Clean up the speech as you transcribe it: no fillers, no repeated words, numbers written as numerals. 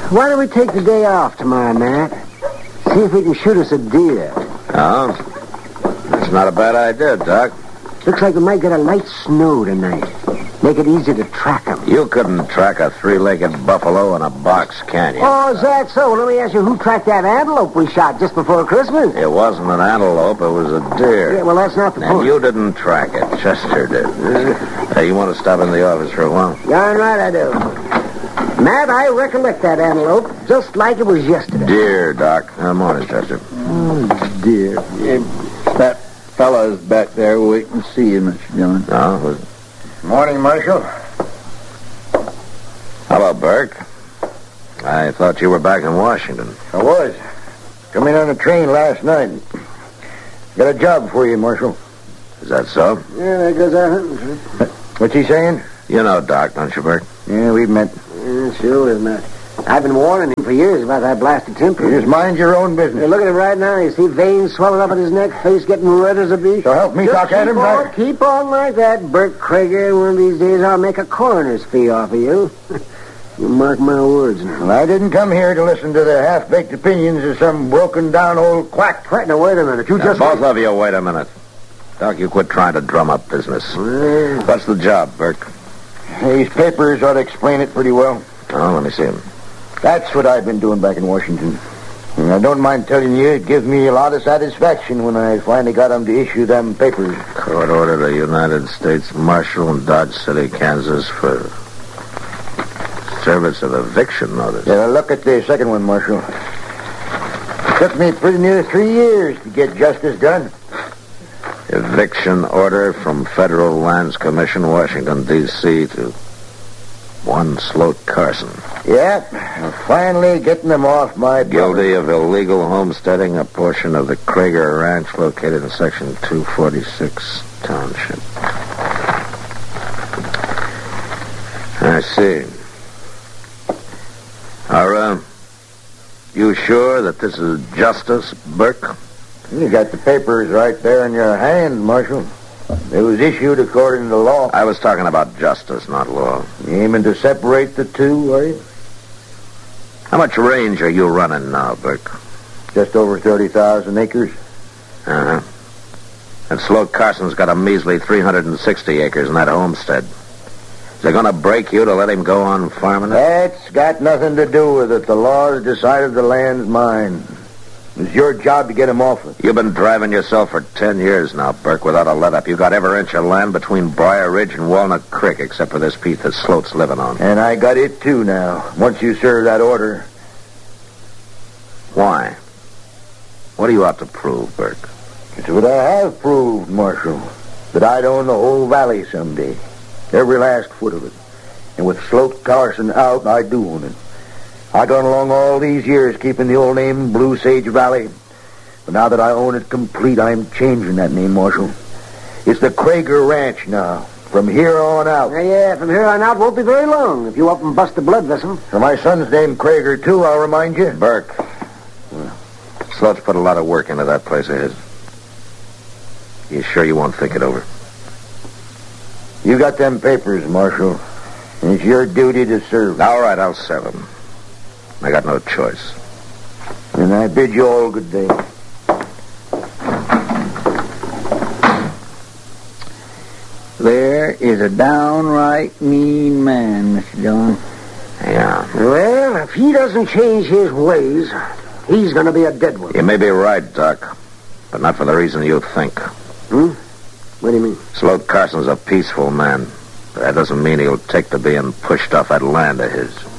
Why don't we take the day off tomorrow, Matt? See if we can shoot us a deer. Oh? That's not a bad idea, Doc. Looks like we might get a light snow tonight. Make it easy to track them. You couldn't track a three-legged buffalo in a box, can you? Oh, is that so? Well, let me ask you, who tracked that antelope we shot just before Christmas? It wasn't an antelope, it was a deer. Yeah, well, that's not the And point. you didn't track it. Chester did. You want to stop in the office for a while? Darn right I do. Matt, I recollect that antelope just like it was yesterday. Deer, Doc. Morning, Chester. Oh, dear. That fella's back there waiting to see you, Mr. Dillon. Oh, Morning, Marshal. hello, Burke. I thought you were back in Washington. I was. Come in on a train last night. Got a job for you, Marshal. Is that so? Yeah, there goes our hunting trip. What's he saying? You know Doc, don't you, Burke? Yeah, we've met. Yeah, sure is, Matt. I've been warning him for years about that blasted temper. You just mind your own business. Hey, look at him right now. You see veins swelling up in his neck, face getting red as a beet. So help me Just talk at him, Doc. Keep on like that, Bert Krager. One of these days I'll make a coroner's fee off of you. You mark my words now. Well, I didn't come here to listen to the half-baked opinions of some broken-down old quack. Right, now, wait a minute. You Now, just... both of you, wait a minute. Doc, you quit trying to drum up business. Well, What's the job, Burke? These papers ought to explain it pretty well. Oh, let me see him. That's what I've been doing back in Washington. And I don't mind telling you, it gives me a lot of satisfaction when I finally got them to issue them papers. Court order the United States Marshal in Dodge City, Kansas for service of eviction notice. Yeah, look at the second one, Marshal. It took me pretty near 3 years to get justice done. Eviction order from Federal Lands Commission, Washington, D.C. to one Sloat Carson. Yeah, I'm finally getting them off my... Guilty of illegal homesteading a portion of the Krager Ranch located in Section 246 Township. I see. Are you sure that this is justice, Burke? You got the papers right there in your hand, Marshal. It was issued according to law. I was talking about justice, not law. You aiming to separate the two, are you? How much range are you running now, Burke? Just over 30,000 acres. Uh-huh. And Sloat Carson's got a measly 360 acres in that homestead. Is it going to break you to let him go on farming it? That's got nothing to do with it. The law has decided the land's mine. It's your job to get him off it. You've been driving yourself for 10 years now, Burke, without a let-up. You got every inch of land between Briar Ridge and Walnut Creek, except for this piece that Sloat's living on. And I got it, too, now, once you serve that order. Why? What do you have to prove, Burke? It's what I have proved, Marshal. That I'd own the whole valley someday. Every last foot of it. And with Sloat Carson out, I do own it. I gone along all these years keeping the old name Blue Sage Valley. But now that I own it complete, I'm changing that name, Marshal. It's the Krager Ranch now. From here on out. Yeah, from here on out won't be very long if you up and bust a blood vessel. So my son's named Krager, too, I'll remind you. Burke. Sloat's put a lot of work into that place of his. You sure you won't think it over? You got them papers, Marshal. And it's your duty to serve. All right, I'll serve him. I got no choice. And I bid you all good day. There is a downright mean man, Mr. Dillon. Yeah. Well, if he doesn't change his ways, he's going to be a dead one. You may be right, Doc. But not for the reason you think. What do you mean? Sloat Carson's a peaceful man. But that doesn't mean he'll take to being pushed off that land of his.